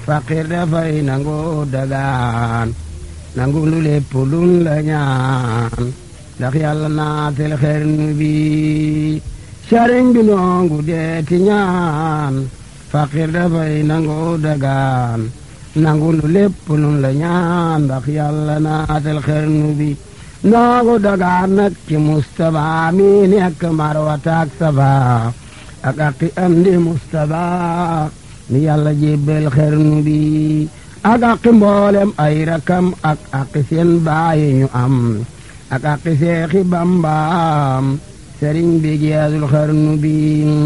faqir dafay nangu dagaan nangu lu lépp luñ la ñaan ndax yàlla naatel xarnu bi sëriñ bi nongu deeti ñaan faqir dafay nangu dagaan nangu lu lépp luñ la ñaan ndax yàlla naatel xarnu bi nongu dagaan nag ci Mustapha mi nekk Marwata ak Safa ak aqi am di Mustapha mi yàlla jébbal xarnu bi ak aqi mboolem ay rakam ak aqi seen baayi ñu am ak aqi seexi Bambaam sëriñ bi geesul xarnu bi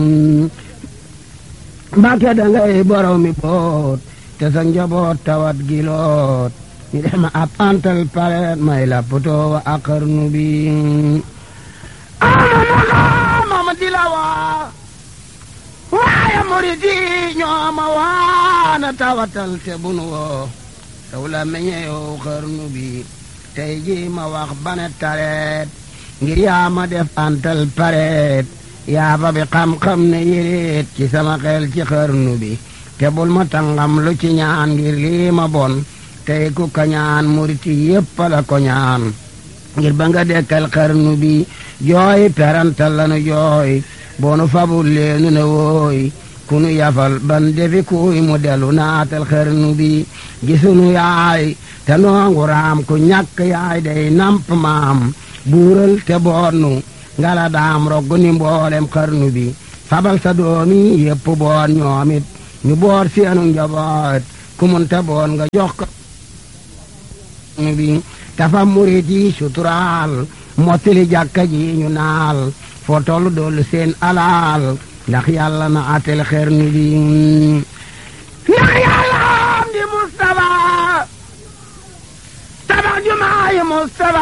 Mbàkke dangay borow mi boot te sa njaboot tawat giloot ñu dem ab antal pareet may la potoowa ak xarnu bi mama di la waa waaye murid yi ñooma waana tawatal te bunu woo taw la meñeyow xarnu bi tey ji ma wax bane tareet ngir yaa ma def antal pareet yaa fa bi xam-xam ne yéreet ci sama xel ci xarnu bi te bul ma tangam lu ci ñaan ngir lii ma bon tey ku ka ñaan murid yi yépp la ko ñaan ngir ba nga dekkal xarnu bi jooy perantal lanu jooy boonu fabul leenu ne wooy kunu yafal ban defi kuy mu delu naatal xarnu bi gisunu yaay te noongu raam ku ñàkk yaay day namp maam buural te boonu ngala daam roggu ni mboolem xarnu bi fabal sa doomi yépp boon ñoomit ñu boor seenu njaboot ku mun te boon nga jox ko bi tafa murit yi suturaal mottali jàkka ji ñu naal foo tollu doolu seen alaal ndax yàlla na atel xarnu bi ndax yàlla am di Mustafa tabax jumaayi Mustafa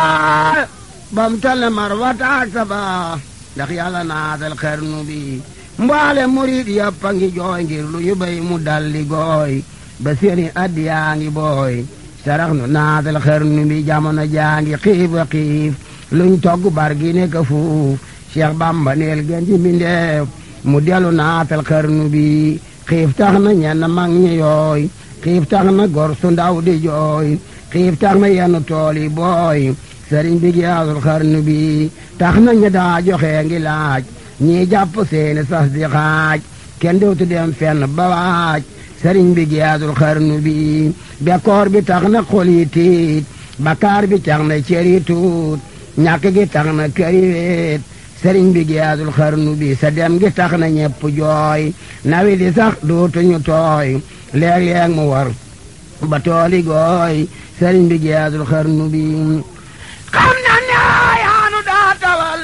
bam tale Marwata ak Safa ndax yàlla na atel xarnu bi mboole murit yëpp a ngi jooy ngir lu ñu bay mu dalli gooy ba seeni addiyaa ngi booy sarax nu naatal xarnu bi jamono jaangi xiif a xiif luñ togg bar gi nekk fuuf Cheikh Bamba neel gën ji mbindeef mu delu naatal xarnu bi xiif tax na ñenn mag ñi yooy xiif tax na gor su ndaw di jooy xiif tax na yenn tool yi booy sëriñ bi giyaasul xarnu bi tax na ñi daa joxe ngi laaj ñii jàpp seeni sas di xaaj kenn dootu dem fenn ba waaj sëriñ bi giyaasul xarnu bi bekkoor bi tax na xol yi tiit bakkaar bi tax na cër yi tuut ñàkk gi tax na kër yi weet sëriñ bi giyaasul xarnu bi sa dem gi tax na ñepp jooy nawi di sax dootuñu tooy léeg-léeg mu war ba tooli gooy sëriñ bi giyaasul xarnu bi xam na ne yaanu daa tawal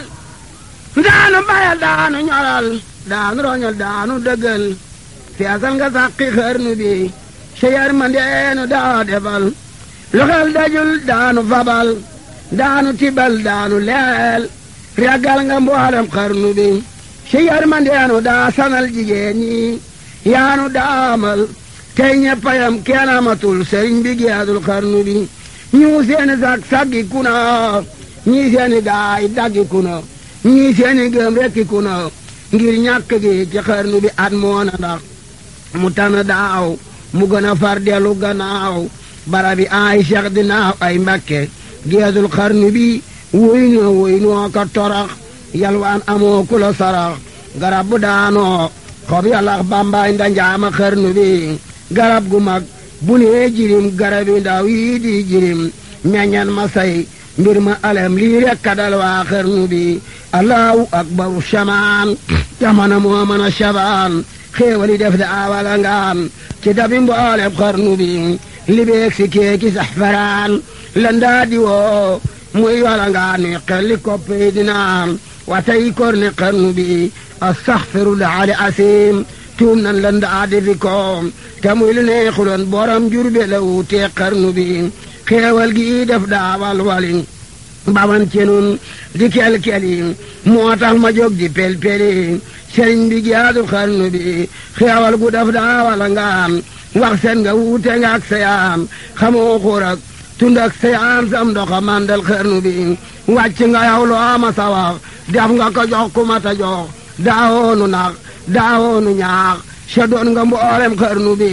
daanu bayal daanu ñoral daanu roñal daanu dëggal feesal nga sàqi xarnu bi sa yërmandeenu daa defal lu xel dajul daanu fabal daanu tibal daanu leel ragal nga mboolem xarnu bi sa yërmandeenu daa sanal jigéen ñi yaanu daamal tey ñeppayam kenn amatul sëriñ bi giyaasul xarnu bi ñu seeni saggi kuna ñii seeni gaay daggi kuna ñii seeni gëm rekki kuna ngir ñàkk gi ci xarnu bi at moona ndax mu tana daaw mu gën a far dellu gannaaw barabi ay Cheikh dinaaw ay Mbakke giyaasul xarnu bi wuy noo ka torax yalwaan amoo ku la sarax garab bu daanoo xob yalax bambaay ndanjaama xarnu bi garab gu mag bu nee jirim garab yi ndaw yii di jirim meññan ma say mbir ma alem lii rek kadal waa xarnu bi allahu akbaru shamaan jamono moo mën a shabaan xéewali def da awala ngaan ci dabi mboolem xarnu bi libeeg si keeki saxfaraan landaa di woo muy wala ngaan nuy xelli koppe di naan watay kor ne xarnu bi astaxfirullah ali asim tuum nan landaa di fi koom te muy lu neexuloon borom jurbe la wuutee xarnu bi xéewal gi def daawal wali baman ci nun di kel-keli moo tax ma jóg di pel-peli sëriñ bi giyaasul xarnu bi xéewal gu def daawala ngaan wax seen nga wuute nga ak sayaan xamoo xurak tund ak sayaan sam ndoxa mandal xarnu bi wàcc nga yow loo ma sa wax def nga ko jox ku ma ta jox daawoonu nax daawoonu ñaax sa doon nga mboolem xarnu bi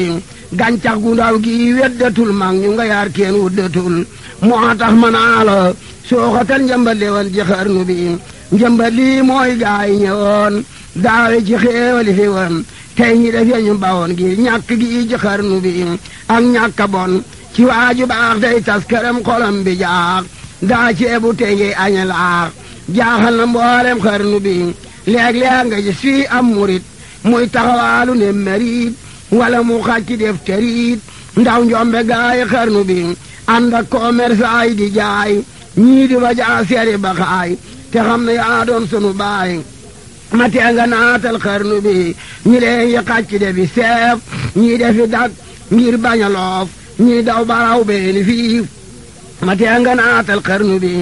gàncax gu ndaw gi weddatul mag ñu nga yaar kenn wuddatul moo tax ma naa la sooxatal njëmbat li woon ci xarnu bi njëmbat lii mooy gaay ñëwoon daawe ci xéewali fi woon tey ñi def ñu bawoon gi ñàkk gi ci xarnu bi ak ñàkk bon ci waaju baax day tas këram xolam bi jaax daa ceebu tey ngi añe laax jaaxal na mboolem xarnu bi léeg-léeg nga gis fii am murit muy taxawaalu ne merit wala mu xàcc def terit ndaw njombe gaay xarnu bi ànd ak commerçant yi di jaay ñii di ba jaa seeri ba xaay te xam ne yaa doon sunu baay ma tee nga naatal xarnu bi ñi leen yi xàcc defi seef ñii defi dak ngir bañ a loof ñii daw baraw beeni fii ma tee nga naatal xarnu bi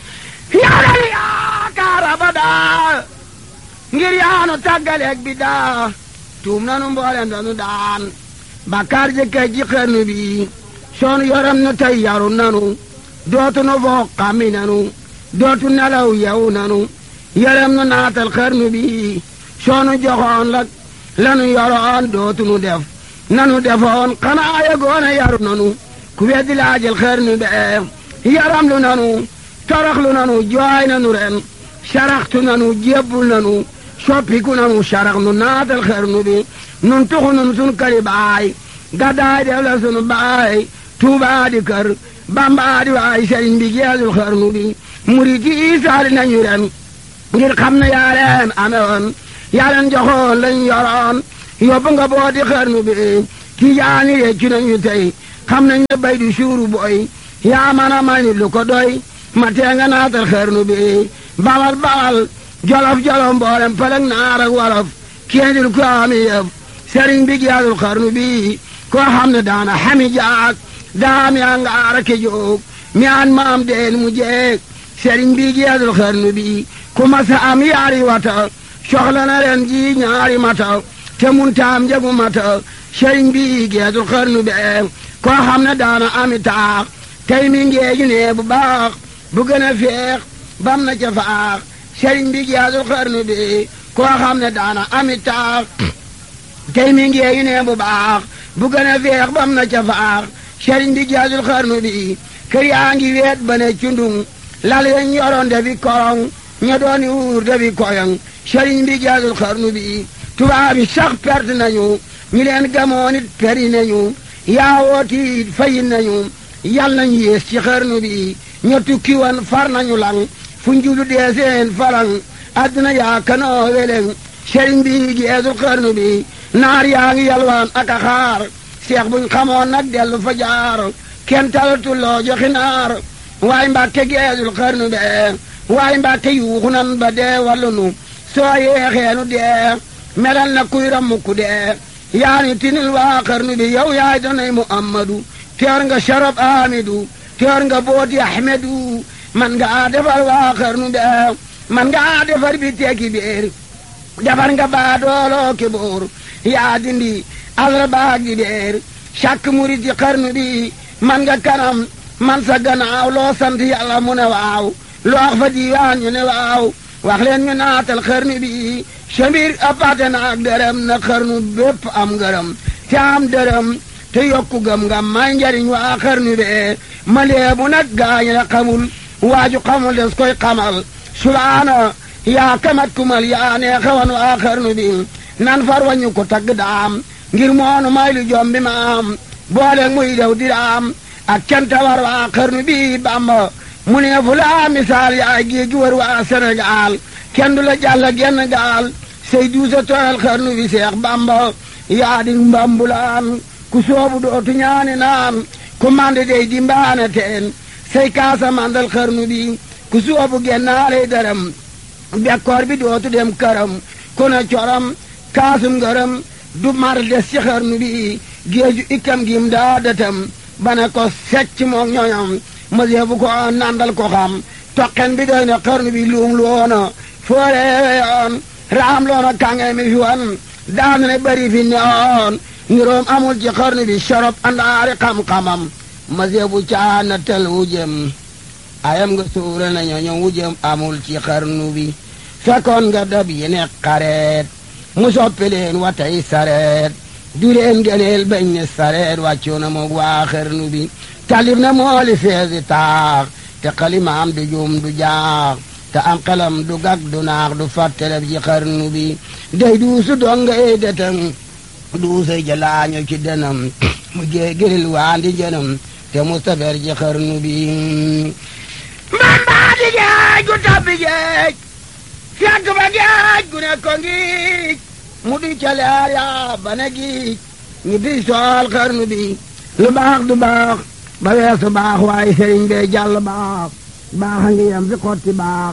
yaral yaakaar abadaa ngir yaanu tàggaleeg bi daa tuum nanu mboolem danu daan bakkaar jëkkee ji xarnu bi soonu yoram nu tey yaru nanu dootu nu foog xammi nanu dootu nelaw yew nanu yaram nu naatal xarnu bi soonu joxoon lanu yoroon dootu nu def nanu defoon xanaa yegoona yaru nanu ku weddi laajal xarnu bee yaram lu nanu torox lu nanu jooy nanu ren saraxtu nanu jébbul nanu soppiku nanu sarax nu naatal xarnu bi nun tuxu nun sun këri baay gaddaay def la sunu baay tuubaa di kër bambaa di waay sëriñ bi geesul xarnu bi murit yi saali nañu ren ngir xam ne yaa leen amewoon yaa leen joxoon lañ yoroon yóbbu nga booti xarnu bi tijaani réccu nañu tey xam nañ ne bay du suuru boy yaa mën a may nit lu ko doy ma tee nga naatal xarnu bi bawal bawal jolof jolof mboolem pëlëg naar ak wolof kéendil ko ami yëf sëriñ bi geesul xarnu bi koo xam ne daana xami jaak daam yaa ngaara ke joog mi an maam deen mu jeeg sëriñ bi geesul xarnu bi ku masa am yaari wata soxla na ren ji ñaari mata te mun taam njegu mata sëriñ bi geesul xarnu be koo xam ne daana ami taax tey mi ngeegi ne bu baax bu gën a feex bam na ca faax sëriñ bi geesul xarnu bi koo xam ne daana ami taax tey mi ngeegi ne bu baax bu gën a feex bam na ca faax sëriñ bi geesul xarnu bi kër yaa ngi weet ba ne cundung lal yañ yoroon defi korong ña dooni wuur defi koyong sëriñ bi geesul xarnu bi tubaab bi sax perte nañu ñi leen gamoon it peri nañu yaawooti it fayin nañu yal nañ yées ci xarnu bi ña tukki woon far nañu lang fu njulu dee seen falang adduna yaa kanoo weleng sëriñ bi geesul xarnu bi naar yaa ngi yalwaan ak a xaar seex buñ xamoon nag dellu fa jaar kenn talatuloo joxi naar waay mbàkke geesul xarnu be waay mbàkke yuuxu nan ba dee wallu nu soo yeexeenu dee melal na kuy rammuku dee yaani tinil waa xarnu bi yow yaay donay muhammadu teer nga sharab amidu teer nga booti ahmedu man nga defar waa xarnu be man nga defar bi teeki biir defar nga baadooloo ki boor yaa dindi alra baag di beer càkk murit yi xarnu bi man nga kanam man sa gannaaw loo sant yàlla mu ne waaw loo wax fa diiwaan ñu ne waaw wax leen ñu naatal xarnu bi samir apate na ak dërëm na xarnu bépp am ngërëm te am dërëm te yokku gëm nga may njariñ waa xarnu be ma leebu nag gaañ la xamul waaju xamul des koy xamal subaana yaa kamat kumal yaa nee xawan waa xarnu bi nan far wañu ko tagg daam ngir moonu may lu jom bi ma am boole muy dew diraam ak canta war waa xarnu bi Bamba mu ne fu laa misaal yaa géej gi wër waa Sénégal kenn du la jàll genn gaal say duusa tooyal xarnu bi Seex Bamba yaa di mbambulaan ku soobu dootu ñaani naan ku mande dey di mbaane teen say kaasa mandal xarnu bi ku soobu gennaaley dërëm bekkoor bi dootu dem këram ku ne coram kaasum ngërëm du mar des ci xarnu bi géeju ikkam gim daa dëtam bane ko secc moog ñoñom mësee bu ko nandal ko xam toqen bi doy na xarnu bi luum loona fooreewe yoon raam loona kànge mi fi wan daanu ne bari fi neoon niroom amul ci xarnu bi sorob andaari xam-xamam mësee bu caana tel wujem ayam nga suura na ñoño wujem amul ci xarnu bi fekkoon nga dab yi ne xareet mu soppi leen wa tey sareet du leen gëneel bañ ne sareet wàccu na moog waa xarnu bi talib na mooli feesi taax te xalimaam du juum du jaax te am xelam du gag du naax du fàtteleb ci xarnu bi day duusu donga ey detam duusay jalaañu ci denam mu jéegiril waandi jënam te mustafer ci xarnu bi mbambaa di géej gu tabbi géej fekk ba géej gu ne ko ngiij mu di ca leer yaa ba ne giij ñu di sool xarnu bi lu baax du baax ba weesu baax waaye sëriñ bee jàll baax baaxa ngi yem fi xotti baax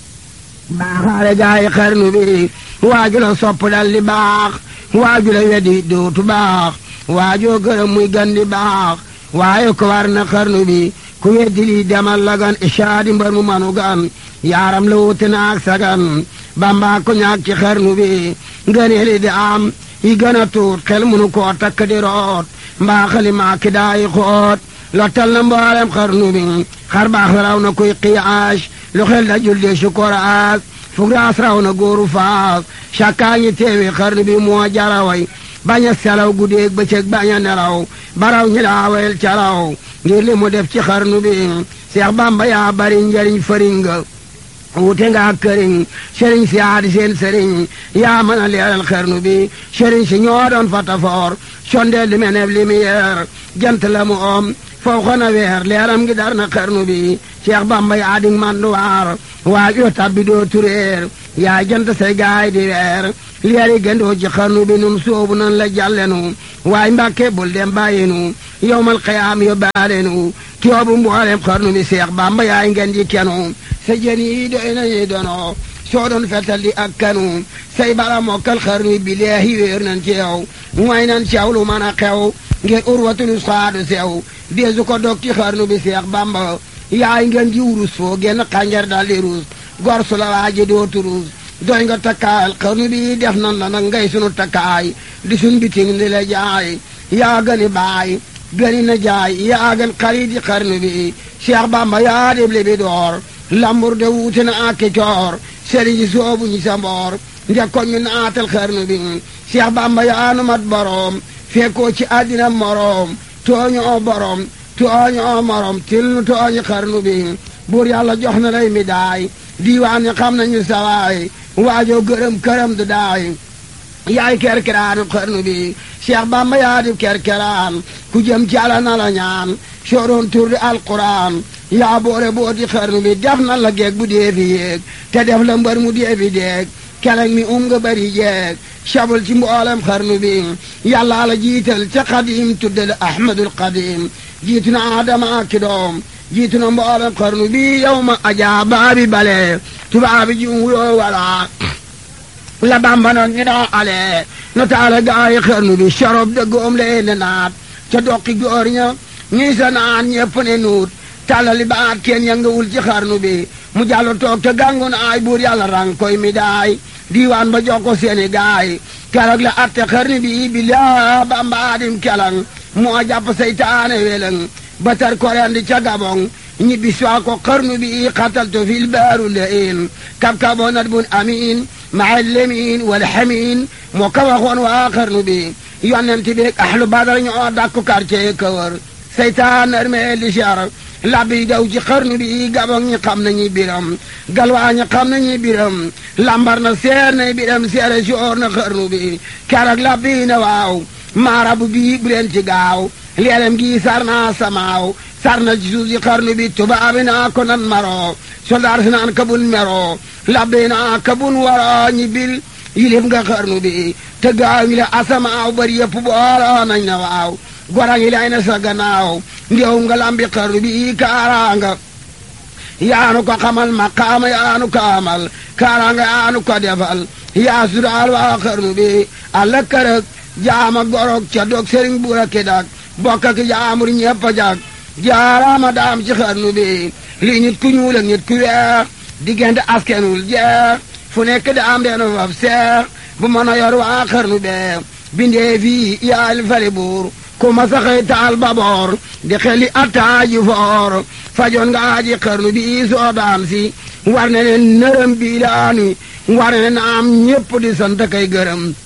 baaxaale gaayi xarnu bi waaju la sopp dal di baax waaju la wedi dootu baax waajoo gërëm muy gandi baax waaye ko war na xarnu bi ku weddi lii demal la gan ishaadi mbar mu manu gan yaaram la wuute naak sagan bamba ko ñaak ci xarnu bi ngëneeli di am yi gën a tuut xel munu koo takk di root mbaa xalimaa ki daayi xoot lottal na mboolem xarnu bi xar baax la raw na kuy qiyaas lu xel da julde sukoraas fugraas raw na góoru faas cakkaa ñi teewi xarnu bi moo jaraway bañ a selaw guddeeg bëccëg bañ a nelaw baraw ñi laawel calaw ngir li mu def ci xarnu bi Seex Bamba yaa bari njariñ fëriñ nga wute nga ak këriñ sëriñ si aadi seen sëriñ yaa mën a leeral xarnu bi sëriñ si ñoo doon fatafoor sondeel di meneb lumière jant la mu om foo xona weer leeram ngi dar na xarnu bi Seex Bamba yaa ding manduwaar waaj yoo tabbi doo tureer yaa jant say gaay di weer leeri gëndoo ci xarnu bi num soobu nan la jàllenu waay mbàkke bul dem bàyyinu yowmal xiyaam yo baalenu tiyoobu mboolem xarnu bi Seex Bamba yaay ngeen di kenu sa jën yi doy nañuy dono soo doon fetal di ak kanu say bala mokkal xarnu bi leehi wéer nan ci yow mooy nan ci yow lu mën a xew ngeen urwatul saadu sew deesu ko dog ci xarnu bi Seex Bamba yaay ngeen ji wurus foo genn xànjar dal di ruus gor su la waaji dootu ruus doy nga takkaayal xarnu bi def nan la nag ngay sunu takkaay di sun biting di la jaay yaa gëni baay gëni na jaay yaa gën xarit yi xarnu bi Seex Bamba yaa dib li bi door lambur de wuute na ak coor sëriñ si soobu ñi sa mboor njëkkoon ñu naatal xarnu bi Seex Bamba yaa nu mat boroom fekkoo ci àddina moroom tooñoo boroom tooñoo morom til nu tooñi xarnu bi buur yàlla jox na lay mi daay diiwaan ñi xam nañu sawaay waajoo gërëm këram du daay yaay kerkeraanu xarnu bi Seex Bamba yaa di kerkeraan ku jëm ci Yàlla na la ñaan soo doon tur di alquran yaa boole booti xarnu bi def na la geeg bu dee fi yéeg te def la mbër mu dee fi deeg keleng mi nga bari jeeg sabul ci mboolem xarnu bi yàlla la jiital ca xadim tuddal ahmadul xadim jiitu na adama ak doom jiitu na mboolem xarnu bi yow ma ajaa baabi bale tubaabi ji wuyoo wala la Bamba noon ñu doo ale no taala gaayi xarnu bi sorob de góom leen ne naat ca doqi góor ña ñuy sa naan ñepp ne nuut tàllali baat kenn yëngawul ci xarnu bi mu jàllo toog te gàngu na ay buur yàlla rang koy mi daay diiwaan ba jox ko seeni gaay keroog la atte xarnu bi bi laa Bamba adim kelang moo jàpp seytaane welang batar ko rendi ca gabong ñibbi soo ko xarnu bi xataltu fil baaru lain kab-kaboo nat bun amin maa lemin wal xamin moo ka waxoon waa xarnu bi yonent bi ahlu badar ñoo dakku quartier kawar seytaan armee li cher labbi daw ci xarnu bi gabong ñi xam nañu biram galwaa ñi xam nañu biram lambar na seer na biram seere soor na xarnu bi keroog labbi na waaw maarabu bi bu leen ci gaaw leelem gi sar naa samaaw sar na ci suuf si xarnu bi tubaabi naa ko nan maro soldaar si naan kabun mero labbi naa kabun waro ñi bil yilif nga xarnu bi te gaaw ñi la asamaaw bari yëpp booloo nañ na waaw gora ngi lay na sa gannaaw ndew nga lambi xarnu bi kaaraanga yaanu ko xamal maqaama yaanu ko amal kaaraanga yaanu ko defal yaa sudaal waa xarnu bi alla kërëg jaama gorog ca dog sëriñ buura ki dak bokk ak jaamur ñepp a jag jaaraama daam ci xarnu bi li nit ku ñuul ak nit ku weex diggante askenul jeex fu nekk daam deenu faf seex bu mën a yor waa xarnu bee bindee fii yaal fali buur ku ma saxay taal baboor di xeli attaaji foor fajoon nga aji xarnu bi soo daan si war ne ne nërëm bi laani war ne naam ñépp di sant kay gërëm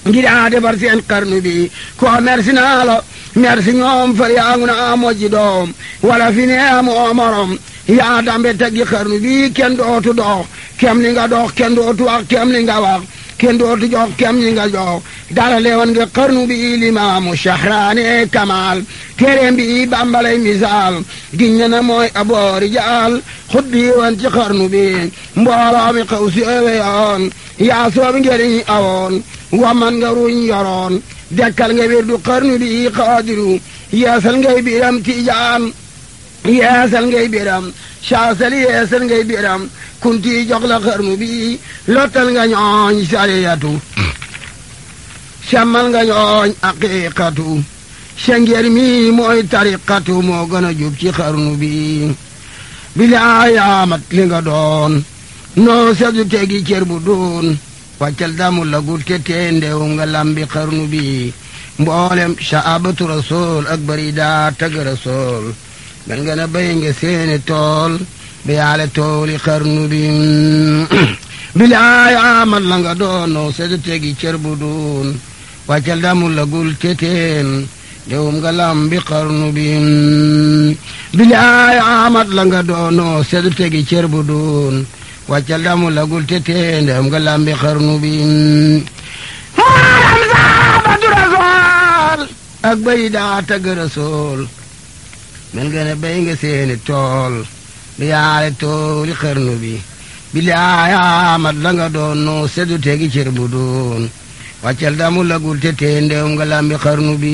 ngir yaa defar seen xarnu bi ko merci naa la merci ñoom far yaa ngu naa mojji doom wala fi ne amoo morom yaa dambe teggi xarnu bi kenn dootu dox kem li nga dox kenn dootu wax kem li nga wax kenn dootu jox kem li nga jox dara leewan nga xarnu bi limaamu shahraane kamal téeréem bi bambalay misaal giññe na mooy aboori jaal xut bi woon ci xarnu bi mbooloo mi xaw si ewe yoon yaa soobi ngeriñ awoon waman nga ruñ yoroon dekkal nga wirdu xarnu bi xaadiru yeesal ngay biram tijaan yeesal ngay biram saasali yeesal ngay biram kunti jox la xarnu bi lottal nga ñooñ sariyatu semmal nga ñooñ aqiqatu sengeer mi mooy tariqatu moo gën a jub ci xarnu bi bilaayamat li nga doon noo sedu tegi cër bu doon wàccal damu la gul te teendew nga lambi xarnu bi mboolem saabatu rasul ak bari daa tag rasul mel nga na bay nga seeni tool bi yaale tooli xarnu bi bilaay amal la nga doon noo sedu tegi cër bu doon wàccal damu la gul te teen dewum nga lambi xarnu bi bilaay amat la nga doon noo sedu tegi cër bu doon wàccal damu lagul te teendam nga lambi xarnu bi maaram saabatu rasool ak bay daa tagg rasool mel nga ne bay nga seeni tool bi yaale tooli xarnu bi bilaay amat la nga doon noo sedu tegi cër bu doon wàccal damu lagul te teendam nga lambi xarnu bi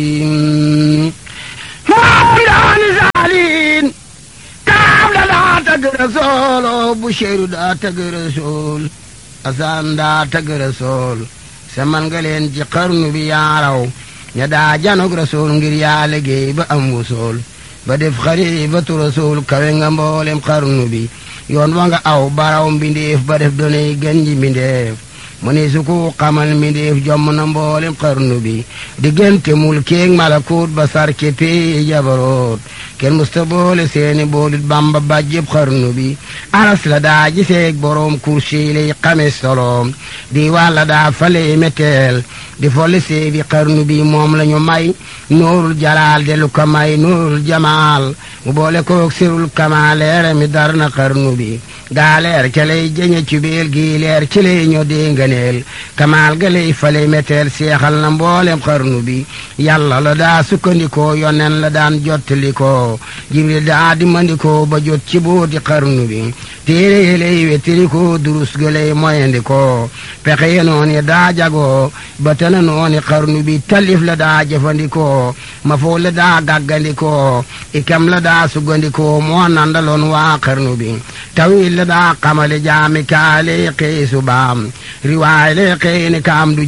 maaram daani saalin daa tagg rasool o Busheeru daa tagg rasool Asaan daa tagg rasool saman nga leen ci xarnu bi yaaraw ña daa janog rasool ngir yaa liggéey ba am wusool ba def xalifatu rasool kawe nga mboolem xarnu bi yoon wa nga aw baraw mbindeef ba def donay gën ji mbindeef mu ni su ko xamal mbindeef jomm na mboolem xarnu bi diggante mul keeg malakut ba sarke pee jabaroot kenn musta boole seeni boolit bamba bàjjëb xarnu bi aras la daa giseeg boroom kursi lay xame soloom di wàlla daa fale meteel di folli seebi xarnu bi moom lañu may nuurul jalaal de lu ko may nuurul jamaal mu boole koog sirul kamaal leere mi dar na xarnu bi gaa leer ca lay jëñe ci biir gii leer ci lay ñoo dénganeel kamaal ga lay fale meteel seexal na mboolem xarnu bi yàlla la daa sukkandikoo yonen la daan jottalikoo jibril daa dimandikoo ba jot ci booti xarnu bi téere yi lay wettirikoo durus ga lay moyandikoo pexe ye nooni daa jagoo ba tana nooni xarnu bi talif la daa jëfandikoo ma foo la daa gàggandikoo ikam la daa sugandikoo moo nandaloon waa xarnu bi tawil la daa xamale jaami kaale xëy subaam riwaay le xëy ni kaam du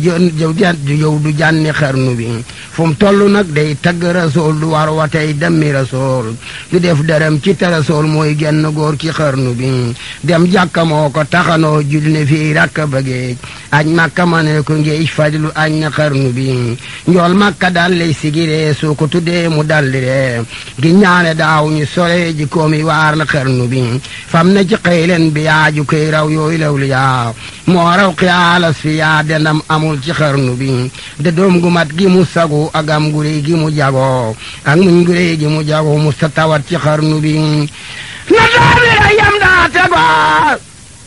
jëw du janni xarnu bi fu mu toll nag day tagg rasool du war wa tey demmi rasool du def dërëm ci te rasool mooy genn góor ci xarnu bi dem jàkka moo ko taxanoo jul ne fii rakka bëggeej añ makka ma ne ko ngeej fajlu añ na xarnu bi njool makka dal lay sigiree su ko tuddee mu daldi ree gi ñaane daaw ñu sore ji koomi waar na xarnu bi fam na ci xëylen bi yaaju koy raw yooyu lawlu yaa moo raw xiyaalas fi yaa dendam amul ci xarnu bi de doom gu mat gi mu sagu agam gurey gi mu jagoo ak muñ gurey gi mu jagoo mu sa tawat ci xarnu bi na doomi la yam daa tegoo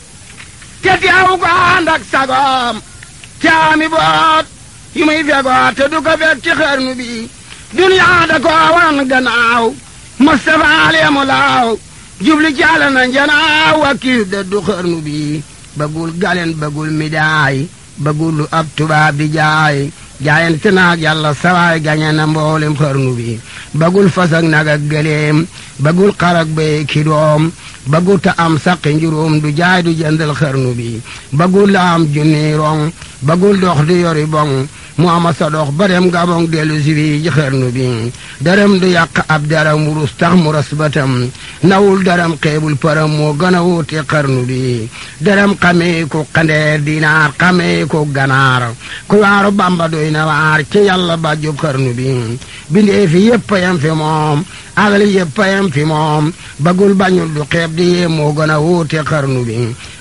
te teew ko ànd ak sagoom caami boot yu muy fegoo te du ko fekk ci xarnu bi duniyaa da ko wan gannaaw Mustafa leemu laaw jubli caala na njanaaw wakiil de du xarnu bi bëggul galen bëggul midaay bëggul lu ab tubaab di jaay jaayante naag yàlla sawaay gañe na mboolem xarnu bi bëggul fas ak nag ak gëleem bëggul xarak bay ki doom bëggul ta am saqi njuróom du jaay du jëndal xarnu bi bëggul la am junni rong bëggul dox di yori bong mu ama sa dox ba dem gabong dellu si bi ji xarnu bi dërëm du yàq ab daram wurus tax mu ras batam nawul daram xeebul param moo gën a wuute xarnu bi dërëm xamee ko xandeer dinaar xamee ko ganaar ku waaru bamba doy na waar ci yàlla ba jub xarnu bi bindee fi yëpp yam fi moom alal yëpp yam fi moom bagul bañul du xeeb di yee moo gën a wuute xarnu bi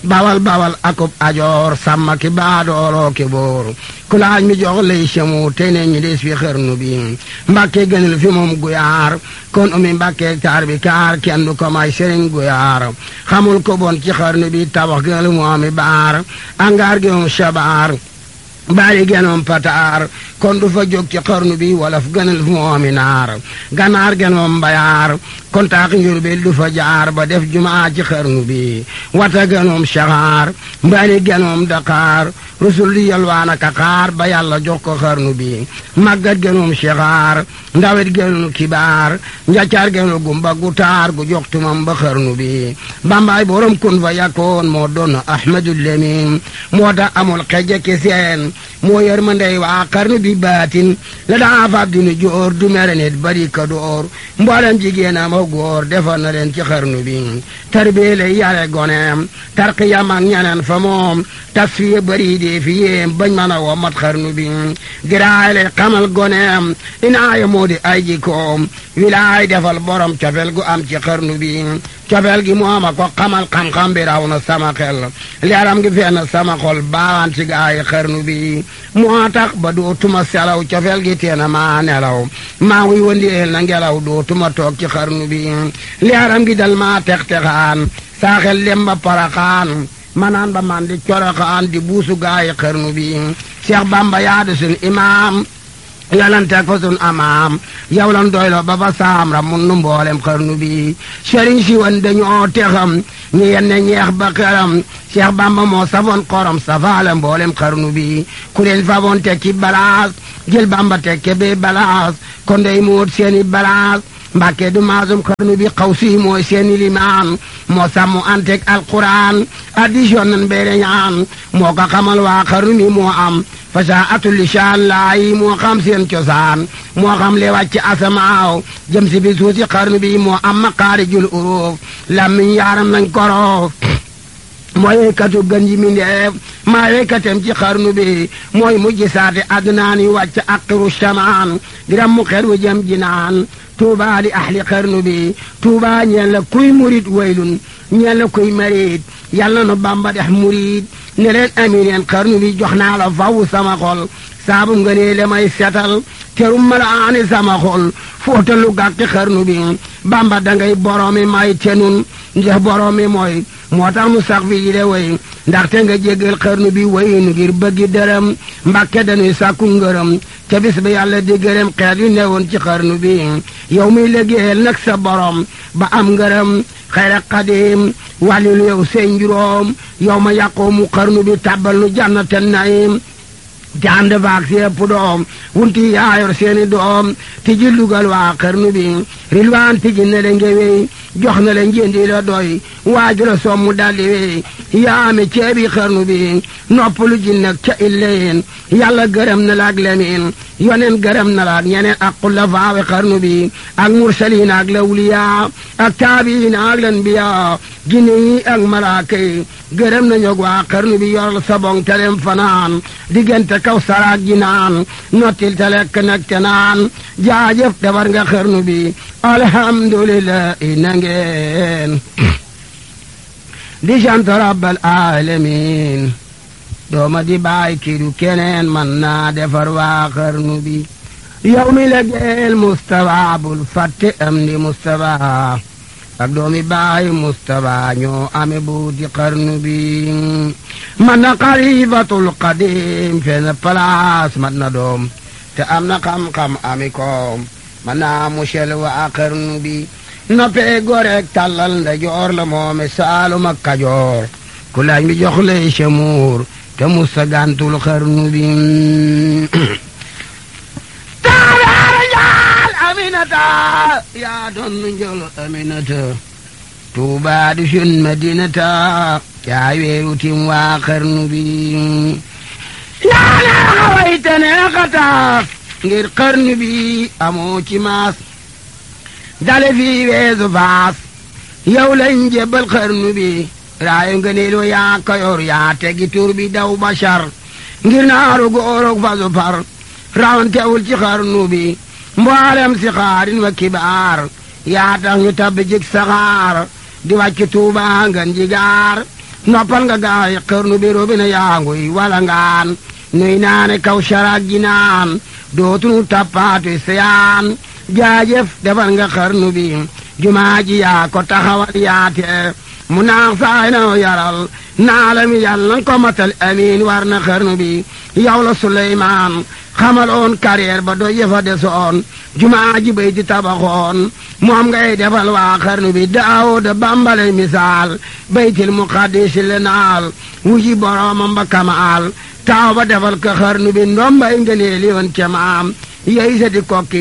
bawal bawal akub ajoor sàmm ki baadooloo ki boor ku laaj mi jox lay semu tey ne ñi des fi xarnu bi Mbàkke gënal fi moom guyaar kon umi Mbàkke taar bi kaar kenn du ko may sëriñ guyaar xamul ko bon ci xarnu bi tabax gënal mu ami baar angaar gi moom shabaar baari genoom pataar kon du fa jóg ci xarnu bi wala fu gënal fu moomi naar ganaar genoom mbayaar kon taax Njurbel du fa jaar ba def jumaa ci xarnu bi wata genoom saxaar mbaani genoom Dakar rusul di yalwaan ak xaar ba yàlla jox ko xarnu bi màggat genoom saxaar ndawet genoom kibaar njaccaar genoom gumba gu taar gu jox tumam ba xarnu bi bambaay borom kun fa yakkoon moo doon Ahmadul Lamin moo tax amul xeje ki seen moo yër ma ndey waa xarnu bi baatin la daa faab dinu joor du mere nit bari ka door mboolem jigéenam ak góor defar na leen ci xarnu bi tarbiyee lay yare goneem tarqiyam ak ñeneen fa moom tasfiye bari di fi yéem bañ mën a womat xarnu bi giraay lay xamal goneem inaaya moo di ay jikoom wilaay defal borom cofel gu am ci xarnu bi cofel gi mooma ko xamal xam-xam bi raw na sama xel leeram gi fenn sama xol baawaan ci gaay xarnu bi moo tax ba dootuma selaw cofel gi teena maa nelaw maa ngi wëndeel na ngelaw dootuma toog ci xarnu bi leeram gi dal maa tex-texaan saaxel lem ba paraxaan manaan ba man di coroxaan di buusu gaay xarnu bi Cheikh Bamba yaadu sun imaam yalante ko sun amaam yow lan doylo ba fa saam mun nu mboolem xarnu bi sëriñ si wan dañoo texam ñu yenne ñeex ba xeram Cheikh Bamba moo safoon xorom safaale mboolem xarnu bi ku leen faboon tekki balaas jël Bamba tekke be balaas kon day muut seeni balaas Mbàkke du maasum xarnu bi xaw si mooy seeni limaan moo sàmmu antek alquran addition nan beere ñaan moo ko xamal waa xarnu bi moo am fasaatul lisaan laay moo xam seen cosaan moo xam le wàcc asamaaw jëm si bi suusi xarnu bi moo am maqaarijul uruuf lammiñ yaaram nañ koroof mooy katu gën ji mindeef maa yekatem ci xarnu bi mooy mujj saate adnaan yi wàcc aqiru shamaan diram mu xer wu jëm jinaan tuuba li ahli xarnu bi tuuba ñeen la kuy murit waylun ñeen la kuy marit yàlla na Bamba def murit ne leen amineen xarnu bi jox naa la faw sama xol saabu nga nee le may setal terum malaani sama xol fóotalu gàkki xarnu bi Bamba dangay boroomi may tenun ndax boroomi mooy moo tax mu sax fi yi de way ndaxte nga jéggal xarnu bi wayinu ngir bëggi dërëm Mbàkke dañuy sàkku ngërëm ca bis ba yàlla di gërëm xeet yu newoon ci xarnu bi yow muy liggéeyal nag sa borom ba am ngërëm xayra xadim wàllilu yow seen juróom yow ma yàqoo mu xarnu bi tàbbal nu jannatan naim te ànd faak si ëpp doom wunti yaayor seeni doom tijji lugal waa xarnu bi rilwaan tijji na le ngewey jox na le njëndi la doy waaju la sommu daldi wey yaame ceebi xarnu bi noppalu ji nag ca illeen yàlla gërëm na la ak lemin yonen gërëm na la ak ñeneen ak xulafaawe xarnu bi ak mursaliin ak lawliyaa ak taabiin ak lanbiyaa jinne yi ak malaaka yi gërëm nañu waa xarnu bi yoral sabong telem fanaan diggante kaw saraak ji naan nottil te lekk nag te naan jaajëf defar nga xarnu bi alhamdulillah na ngeen di sant rabbal alamin dooma di baay kiidu keneen man naa defar waa xarnu bi yow mi la geel Mustafa bul fàtte am di Mustafa ak doomi baay Mustafa ñoo ame buuti xarnu bi man na xalifatul qadim fenn place mat na doom te am na xam-xam ami koom man naa musel waa xarnu bi noppee goreek tàllal nda joor la moome Saalum ak Kajoor ku laaj mi jox lay semuur te musa gantul xarnu bi taabaara njaal Aminata yaa doon njol Aminata Tuubaa du sun Madinata yaa weeru tim waa xarnu bi yaa neexa way te neexata ngir xarnu bi amoo ci maas dale fii weesu faas yow lañ jébbal xarnu bi raayu nga neelu yaa kayoor yaa tegi tur bi daw bashar ngir naaru góorog fasu far rawantewul ci xarnu bi mboolem si xaarin wa kibaar yaa tax ñu tabbi jik saxaar di wàcc Tuuba ngan jigaar noppal nga gaay xarnu bi robina yaanguy wala ngaan nuy naane kaw saraag ji naan dootunu tappaatu seyaan jaajëf defal nga xarnu bi jumaa ji yaa ko taxawal yaate mu naax saay na yaral naalami yàlla ko matal amiin war na xarnu bi yow la Suleymaan xamaloon carrière ba do yëfa desoon jumaa ji bay di tabaxoon moom ngay defal waa xarnu bi Daawuda bambale misaal baytil muqaddis le naal wuji boroomam ba kamaal taaw ba defal ko xarnu bi ndombay ngëneel yoon kemaam yey sa di kokki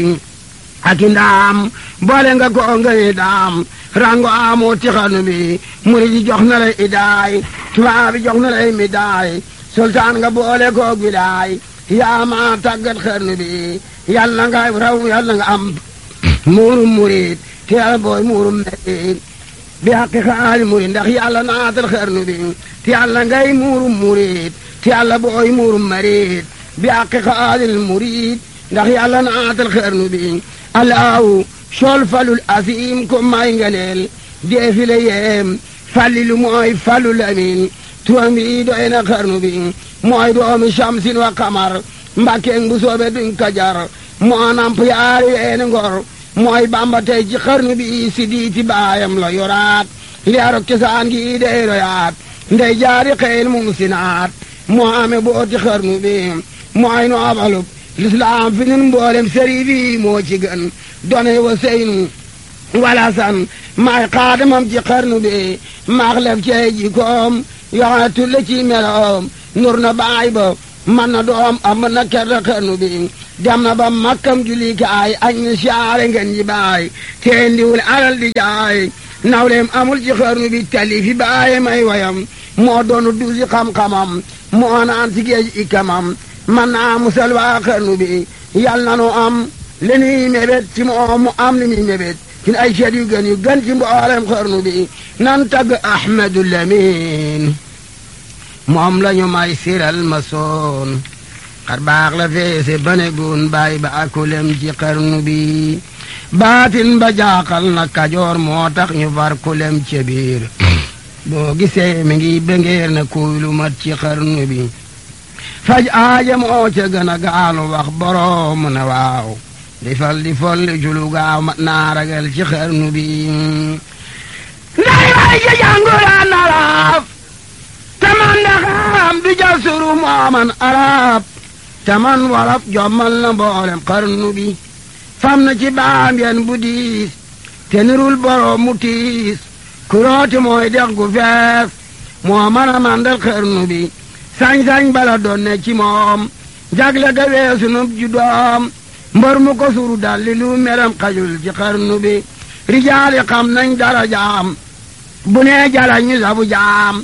aki ndaam boole nga ko ngëne daam rango amoo ci xarnu bi muri di jox na lay idaay tubaab bi jox na lay midaay sultaan nga boole koog widaay yaa ma tàggat xarnu bi yàlla nga raw yàlla nga am muurum murid te yàlla booy muurum murid bi haqi xaali murid ndax yàlla naatal xarnu bi te yàlla ngay muurum murid te yàlla booy muurum murid bi haqi xaali murid ndax yàlla naatal xarnu bi alaaw sol falul asiim ko may ngeneel deefile yeem fallilu mooy falul amin turam bi doy na xarnu bi mooy doomi shamsin wa qamar mbàkkeeng bu soobe duñ kajar moo namp yaari weeni ngor mooy bamba tey ci xarnu bi si diiti baayam la yoraat leerok cosaan gi dey royaat ndey jaari xeel mum sinaat moo ame booti xarnu bi mooy no abalub lislaam fi nun mboolem sëriif yi moo ci gën done wa seynu wala san maay xaadamam ci xarnu bi maax lef cey ji koom yoxone tulle ci meloom nur na baay ba man na doom am na kerta xarnu bi dem na ba makkam julikaay añ ni siyaare ngeen ji baay teen diwul alal di jaay nawleem amul ci xarnu bi tali fi baaye may wayam moo doonu duusi xam-xamam moo naan ci géej ikamam man naa musal waa xarnu bi yal na nu am li nuy mébét ci moom mu am li muy mébét ci ay seet yu gën ci mboolem xarnu bi nan tagg Ahmadu Lamin moom la ñu may siral ma soon xar baax la feese bane gun bàyyi ba akulem ci xarnu bi baatin ba jaaxal na Kajoor moo tax ñu far kulem ca biir boo gisee mi ngi bengeer na kuy lu mat ci xarnu bi faj aaja moo ca gën a gaalu wax boroom ne waaw di fal di folli julu gaaw mat naa ragal ci xarnu bi nday way ja jànguraan arab taman ndaxam du ja suru mooman arab taman warab jommal na mboolem xarnu bi fam na ci baam yen bu diis te nirul boroom mu tiis kurooti mooy dex gu fees moo mën a mandal xarnu bi sañ-sañ bala doon ne ci moom jagle ga weesu nub ju doom mbër mu ko suru dalli lu meram xajul ci xarnu bi rijaali xam nañ dara jaam bu nee jala ñu sabu jaam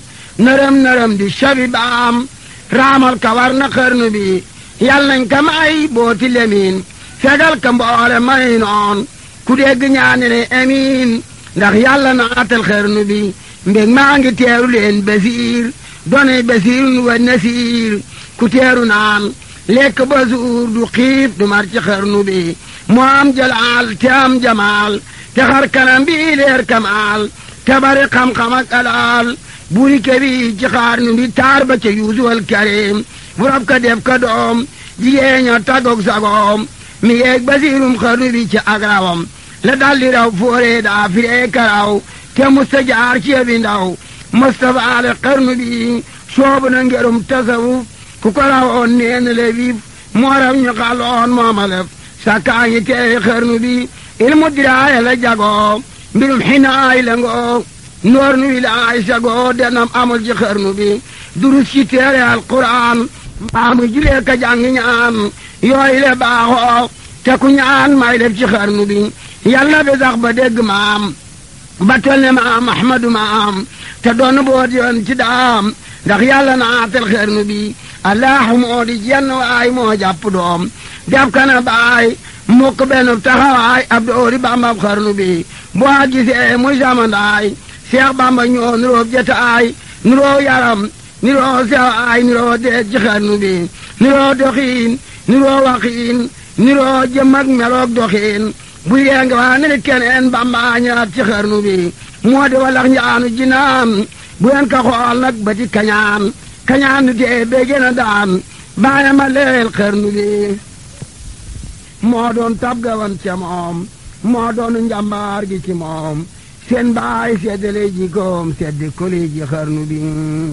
nërëm di shabi baam raamal ka war na xarnu bi yal nañ ka may booti lemin fegal ka mboole may noon ku dégg ñaane ne amiin ndax yàlla naatal xarnu bi mbég maa ngi teeru leen basiir done basiirun wa nasiir ku teeru naan lekk ba suur du xiif du mar ci xarnu bi moo am jalaal te am jamaal te xar kanam bi leer kamaal te bari xam-xam ak alaal buri kebi ci xarnu bi taar ba ca yuusu al karim bu rab ka def ka doom jigéen ña tagog sagoom mi yeeg basiirum xarnu bi ci agrawam la daldi raw foore daa firee karaw te musta jaar ci bi ndaw mustafa ale xarnu bi soobu na ngerum tasawuf ku ko rawoon neen le wiif moo raw ñu xaloon moomalef sakkaa ngi teewi xarnu bi ilmu diraaya la jagoo mbirum xinaay la ngoo noor nu wilaay sagoo denam amul ci xarnu bi durus ci teere alquran mbaa mu julee ka jàngi ñaan yooyu le baaxoo te ku ñaan may def ci xarnu bi yàlla bi sax ba dégg maam ba tol ne maam ahmadu maam te doon boot yoon ci daam ndax yàlla naatal xarnu bi allahu moo di jenn waay moo jàpp doom def kana baay mukk benn taxawaay ab doori bambab xarnu bi boo gisee muy samandaay seex bamba ñoo nuroo jataay nuroo yaram nuroo sewaay nuroo deet ci xarnu bi nuroo doxiin nuroo waxiin nuroo jëm ak meloog doxiin bu yenge waa ne keneen bamba ñaat ci xarnu bi moo di walax njaanu jinaan bu leen ka xool nag ba ti kañaan kañaan du tee bee gën a daan baayam a leel xarnu bi moo doon tab gawan ca moom moo doon njàmbaar gi ci moom seen baay seddale jikoom seddi koli ji xarnu bi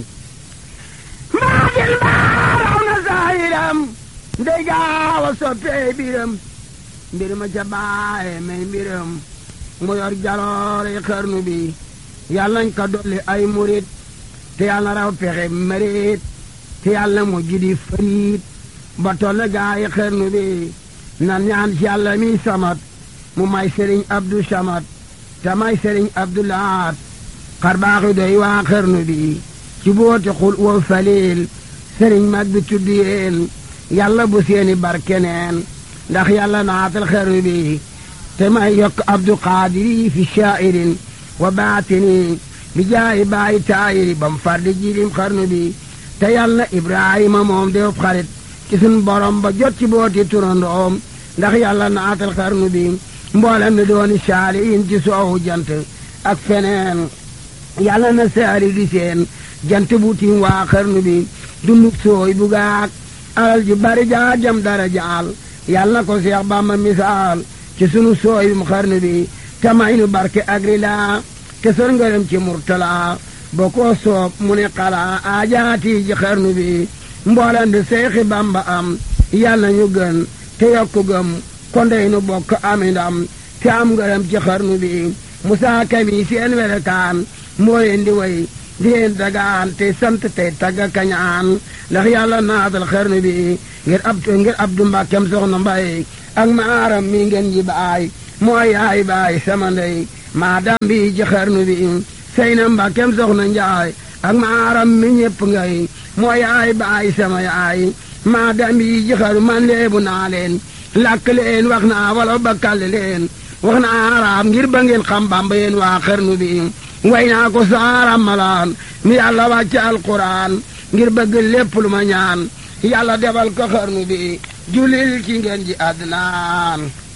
maa gil baaraw na saayiram ndey gaaw a soppee biram mbir ma ca baaye may mbiram mu yor jaloore xarnu bi yàlla nañ ko dolli ay murit te yàlla raw pexe marit te yàlla mu jidi fariit ba tolle gaayi xarnu bi nan ñaan ci yàlla mi samat mu may sëriñ Abdou Samat te may sëriñ Abdou Lahat xar baaxi doy waa xarnu bi ci booti xul wa falil sëriñ mag bi tudd yéen yàlla bu seeni barkeneen ndax yàlla naatal xarnu bi te may yokk Abdou Qaadiri fi shaa'irin wa baatini bi jaayi baayi taayiri bam fardi jirim xarnu bi te yàlla Ibrahima moom def xarit ci sun borom ba jot ci booti turandoom ndax yàlla naatal xarnu bi mboolem mi dooni saaliin ci soowu jant ak feneen yàlla na saali di seen jant bu tiim waa xarnu bi dunduk sooy bu gaak alal ji bari jaajam dara jaal yàlla na ko Seex Bamba misaal ci sunu sooy mu xarnu bi te may nu barke agrila te sor ngërëm ci murtala boo ko soob mu ne xala aajaati ji xarnu bi mboolem di Seexi Bamba am yàlla ñu gën te yokku gëm kondey nu bokk ami ndam te am ngërëm ci xarnu bi Musaa Kami seen welekaan moo leen di way di leen dagaan te sant tey tagga kañaan ndax yàlla naatal xarnu bi ngir Abdu Mbàkkem soxna Mbay ak maaram mi ngeen ji baay moo yaay baay sama ndey maa dam bi ci xarnu bi Seyna Mbàkkem soxna Njaay ak maaram mi ñépp ngay moo yaay baay sama yaay maa dam bi ci xarnu man leebu naa leen làkk leen wax naa wala bakkal leen wax naa araab ngir ba ngeen xam Bamba yéen waa xarnu bi way naa ko saaram malaan mi yàlla wàcce alquran ngir bëgg lépp lu ma ñaan yàlla defal ko xarnu bi julil ci ngeen ji adnaan